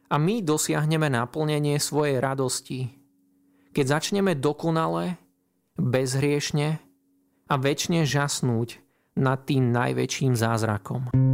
A my dosiahneme naplnenie svojej radosti, keď začneme dokonale, bezhriešne a večne žasnúť nad tým najväčším zázrakom.